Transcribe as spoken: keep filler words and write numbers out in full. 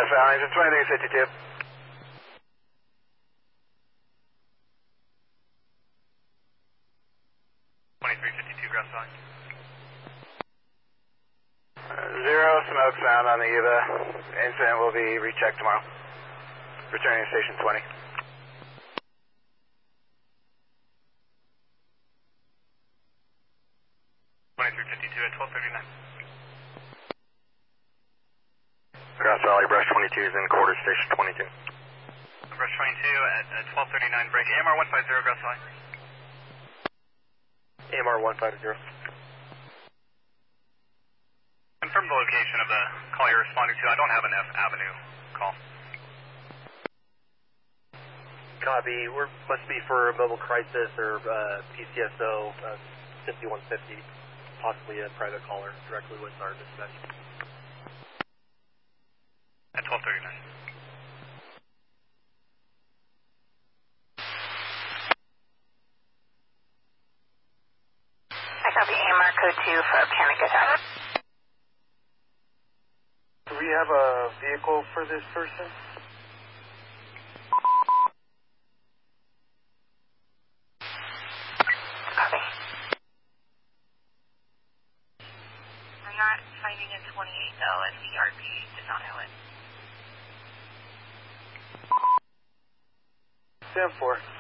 Valley, it's twenty-three fifty-two. twenty-three fifty-two, Grass Valley. Uh, zero smoke found on the Eva. Incident will be rechecked tomorrow. Returning to station twenty. twenty-three fifty-two at twelve thirty-nine. Grass Valley, Brush twenty-two is in quarter station twenty-two. Brush twenty-two at, at twelve thirty-nine, break A M R one five zero, Grass Valley. A M R one five zero. Confirm the location of the call you're responding to. I don't have an F Avenue call. Copy. We must be for a mobile crisis or uh, P C S O uh, fifty-one fifty, possibly a private caller directly with our dispatch. At twelve thirty-nine. I copy A M R code two for panic attack. Do we have a vehicle for this person? Copy. I'm not finding a twenty-eight though, and the R P did not know it. Stand for.